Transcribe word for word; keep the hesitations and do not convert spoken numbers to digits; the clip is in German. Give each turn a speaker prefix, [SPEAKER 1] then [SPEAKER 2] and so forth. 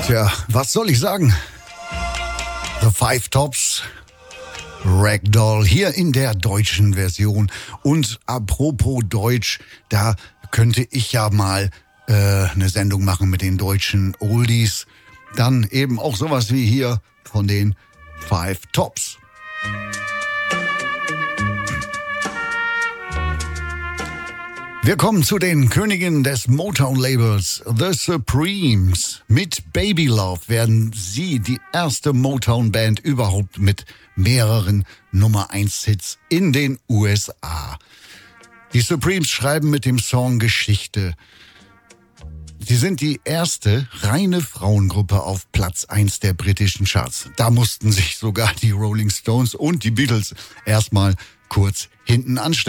[SPEAKER 1] Tja, was soll ich sagen? The Five Tops, Ragdoll, hier in der deutschen Version. Und apropos Deutsch, da könnte ich ja mal äh, eine Sendung machen mit den deutschen Oldies. Dann eben auch sowas wie hier von den Five Tops. Wir kommen zu den Königinnen des Motown-Labels, The Supremes. Mit Baby Love werden sie die erste Motown-Band überhaupt mit mehreren Nummer eins Hits in den U S A. Die Supremes schreiben mit dem Song Geschichte. Sie sind die erste reine Frauengruppe auf Platz eins der britischen Charts. Da mussten sich sogar die Rolling Stones und die Beatles erstmal kurz hinten anstellen.